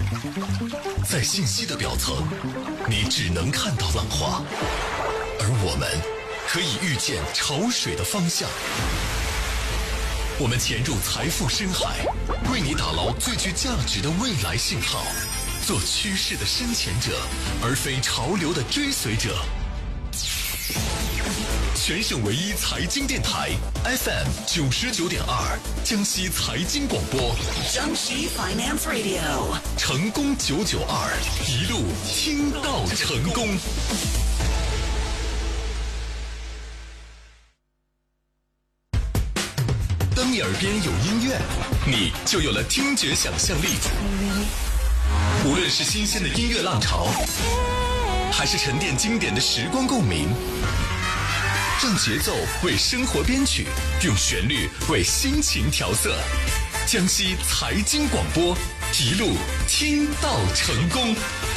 在信息的表层，你只能看到浪花，而我们可以预见潮水的方向。我们潜入财富深海，为你打捞最具价值的未来信号，做趋势的深潜者，而非潮流的追随者。全省唯一财经电台 FM 99.2，江西财经广播， 江西 Finance Radio， 成功992，一路听到成功。当你耳边有音乐，你就有了听觉想象力。无论是新鲜的音乐浪潮，还是沉淀经典的时光共鸣，让节奏为生活编曲，用旋律为心情调色。江西财经广播，一路听到成功。